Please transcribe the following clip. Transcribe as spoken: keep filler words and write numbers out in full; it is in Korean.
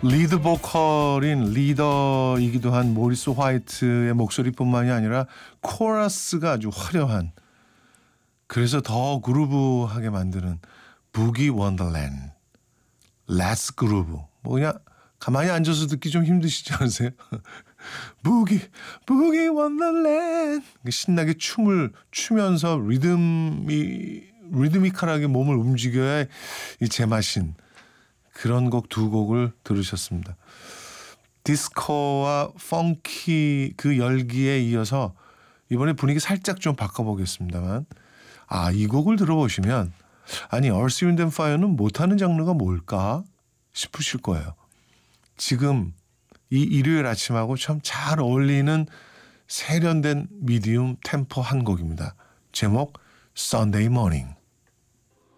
리드 보컬인 리더이기도 한 모리스 화이트의 목소리뿐만이 아니라 코러스가 아주 화려한, 그래서 더 그루브하게 만드는 부기 원더랜드, 렛츠 그루브. 뭐 그냥 가만히 앉아서 듣기 좀 힘드시지 않으세요? 부기 부기 원더랜드, 신나게 춤을 추면서 리듬이 리드미컬하게 몸을 움직여야 이 제맛인 그런 곡 두 곡을 들으셨습니다. 디스코와 펑키 그 열기에 이어서 이번에 분위기 살짝 좀 바꿔보겠습니다만, 아, 이 곡을 들어보시면 아니 Earth, Wind and Fire는 못하는 장르가 뭘까 싶으실 거예요. 지금 이 일요일 아침하고 참 잘 어울리는 세련된 미디움 템포 한 곡입니다. 제목 Sunday Morning.